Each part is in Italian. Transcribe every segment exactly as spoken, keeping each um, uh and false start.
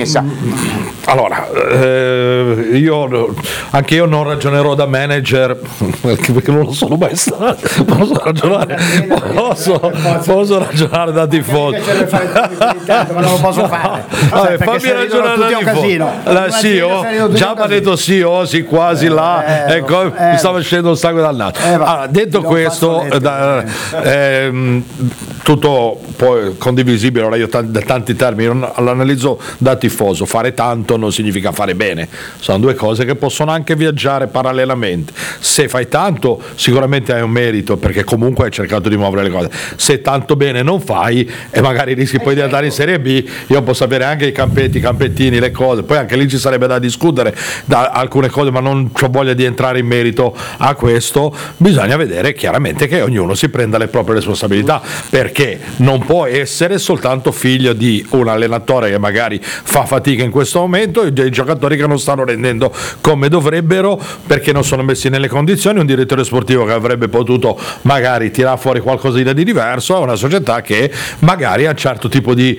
pensa? Allora, eh, io anche io non ragionerò da manager perché non lo sono mai stato. Posso ragionare, posso, posso ragionare da tifoso. Ma non lo posso fare. Vabbè, fammi ragionare da tifoso. La sì, oh, già mi ha detto sì, oh, sì, quasi eh, là, eh, ecco, eh, mi stava scendendo il sangue dal naso. Eh, allora, detto questo, da, ehm, tutto poi condivisibile, ora io t- da tanti termini, non, l'analizzo da tifoso, fare tanto non significa fare bene, sono due cose che possono anche viaggiare parallelamente. Se fai tanto sicuramente hai un merito perché comunque hai cercato di muovere le cose, se tanto bene non fai e magari rischi poi di andare in Serie B, io posso avere anche i campetti, i campettini, le cose, poi anche lì ci sarebbe da discutere da alcune cose, ma non ho voglia di entrare in merito a questo. Bisogna vedere chiaramente che ognuno si prenda le proprie responsabilità, perché non può essere soltanto figlio di un allenatore che magari fa fatica in questo momento e dei giocatori che non stanno rendendo come dovrebbero perché non sono messi nelle condizioni, un direttore sportivo che avrebbe potuto magari tirare fuori qualcosina di diverso, è una società che magari a un certo tipo di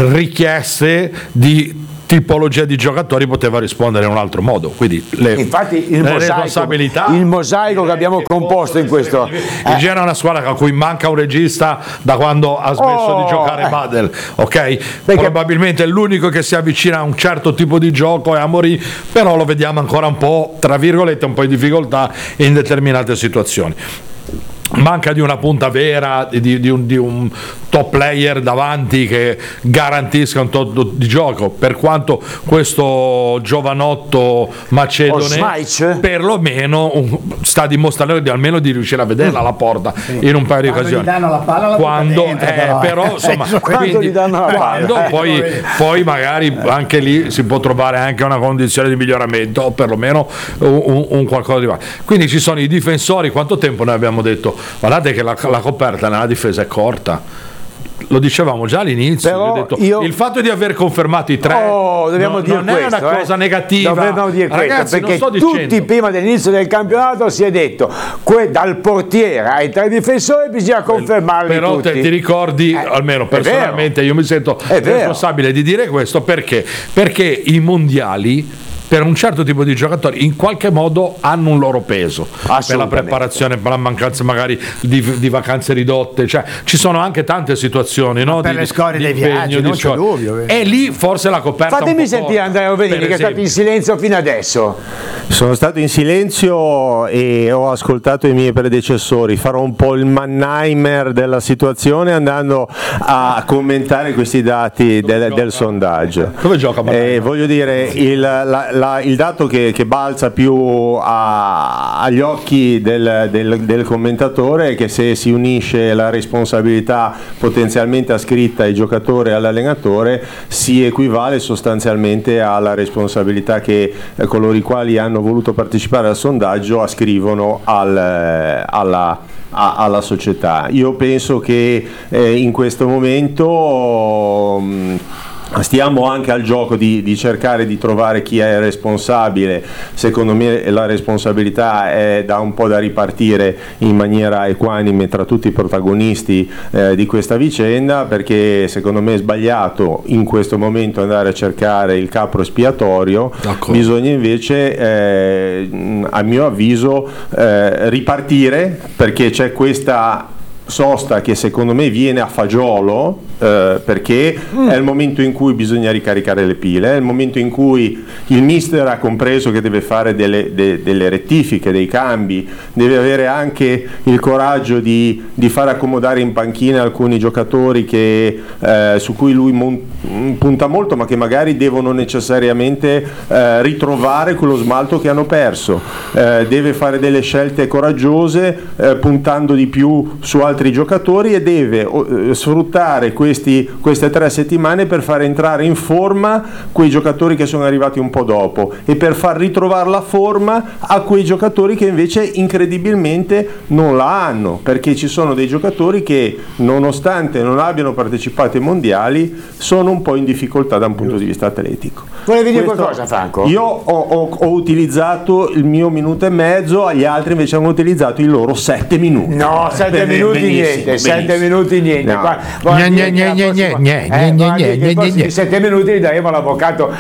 richieste di tipologia di giocatori poteva rispondere in un altro modo, quindi le, infatti il le mosaico, responsabilità il mosaico che abbiamo composto in questo il Genoa è una squadra a cui manca un regista da quando ha smesso oh, di giocare Badel, ok? Perché probabilmente è l'unico che si avvicina a un certo tipo di gioco è Amorim, però lo vediamo ancora un po' tra virgolette un po' in difficoltà in determinate situazioni. Manca di una punta vera, di, di, un, di un top player davanti che garantisca un tot di gioco, per quanto questo giovanotto macedone perlomeno un, sta dimostrando di almeno di riuscire a vederla la porta sì. in un paio di occasioni. Quando gli danno la palla la quando dentro, eh, però, però insomma quando gli danno la quando palla poi, poi magari anche lì si può trovare anche una condizione di miglioramento o perlomeno un, un, un qualcosa di male. Quindi ci sono i difensori, quanto tempo noi abbiamo detto guardate che la, la coperta nella difesa è corta, lo dicevamo già all'inizio, però ho detto, io... il fatto di aver confermato i tre oh, dobbiamo no, dire non questo, è una cosa eh. negativa, dobbiamo dire ragazzi, questo, perché non sto tutti prima dell'inizio del campionato si è detto que, dal portiere ai tre difensori bisogna confermarli però tutti. Te, ti ricordi, eh, almeno personalmente io mi sento è responsabile vero. di dire questo perché perché i mondiali per un certo tipo di giocatori in qualche modo hanno un loro peso per la preparazione, per la mancanza magari di, di vacanze ridotte, cioè ci sono anche tante situazioni, no? Per di, le scorie di dei viaggi, non c'è dubbio. E lì forse la coperta fatemi un po' sentire Andrea Overini che è stato in silenzio fino adesso. Sono stato in silenzio e ho ascoltato i miei predecessori, farò un po' il Mannheimer della situazione andando a commentare questi dati del, del sondaggio. Dove gioca Mannheimer? Eh, voglio dire il, la, La, il dato che, che balza più a, agli occhi del, del, del commentatore è che se si unisce la responsabilità potenzialmente ascritta ai giocatori e all'allenatore si equivale sostanzialmente alla responsabilità che eh, coloro i quali hanno voluto partecipare al sondaggio ascrivono al, eh, alla A, alla società. Io penso che eh, in questo momento mh, stiamo anche al gioco di, di cercare di trovare chi è responsabile. Secondo me la responsabilità è da un po' da ripartire in maniera equanime tra tutti i protagonisti eh, di questa vicenda, perché secondo me è sbagliato in questo momento andare a cercare il capro espiatorio. D'accordo. Bisogna invece eh, a mio avviso eh, ripartire, perché c'è questa sosta che secondo me viene a fagiolo eh, perché mm. è il momento in cui bisogna ricaricare le pile, è il momento in cui il mister ha compreso che deve fare delle, de, delle rettifiche, dei cambi, deve avere anche il coraggio di, di far accomodare in panchina alcuni giocatori che, eh, su cui lui mon- punta molto ma che magari devono necessariamente eh, ritrovare quello smalto che hanno perso, eh, deve fare delle scelte coraggiose eh, puntando di più su altri giocatori e deve uh, sfruttare questi, queste tre settimane per far entrare in forma quei giocatori che sono arrivati un po' dopo e per far ritrovare la forma a quei giocatori che invece incredibilmente non la hanno, perché ci sono dei giocatori che nonostante non abbiano partecipato ai mondiali sono un po' in difficoltà da un punto di vista atletico. Volevi dire qualcosa, Franco? Io ho, ho, ho utilizzato il mio minuto e mezzo, gli altri invece hanno utilizzato i loro sette minuti. No, sette minuti niente, sette minuti niente. No. Sette minuti li daremo all'avvocato